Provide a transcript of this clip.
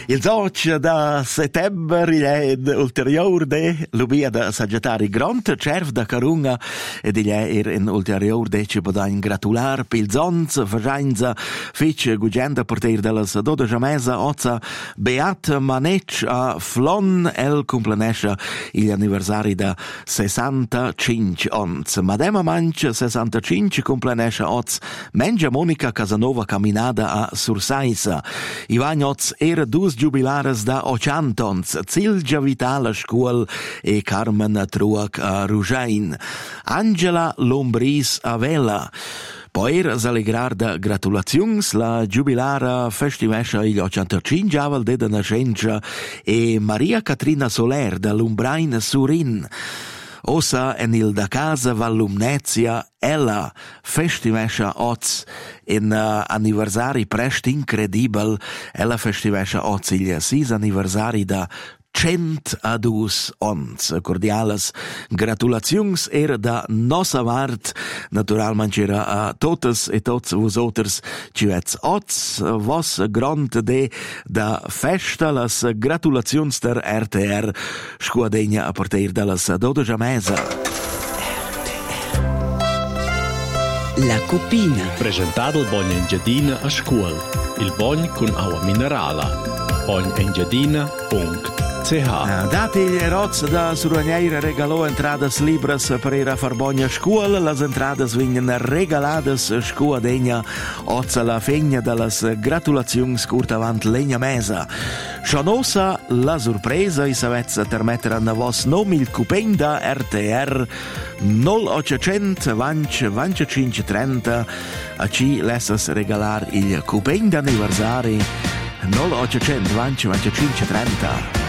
Il 12 da settembre è ulteriore l'ubia da Saggiatari Grant, cerv da Carunga ed in ulteriore ci podan gratular pil zonz, vajainza, fece gugenda porter della 12 mesa, ozza Beat Manec a Flon el complenesce gli anniversari da 65 ons. Madema Manch 65 complenesce oz Mengia Monica Casanova Caminada a Sursaisa. Ivan oz era dus jubilares da 80 ons, Zilgia Vitala Scuol e Carmen Truac a Rujain. Angela Lombris a Vela. Poer s'allegrar da gratulazions la jubilara festivescia il 85 aval de nascenza e Maria Catrina Soler da Lumbrain Surin. Ossa en il da casa Vallumnezia ella festivescia oz in anniversari prest incredibel ella festivescia oz il 6 anniversari da 102 ons. Cordiales gratulazions da nossa vart. Naturalment c'era a totes e tots vosoters ci vets oz vos grond de da festa las gratulazions der RTR scuadegna a porter dallas 12 mesa. La Cupina. Presentato il Bogn Engiadina a scuola. Il Bogn con acqua minerale. bognengiadina.ch. Dati gli roz da Suraniera regalò entradas libras per ir a far bogna scuola. Las entradas vengono regaladas scuadegna ozza la fegna dallas gratulazions curta avant legna mesa. Scionosa la sorpresa i savezza permettere a vos nom il cupegn da RTR 0800 25 30 a ci lessas regalar il cupegn d'anniversari 0800 25 30.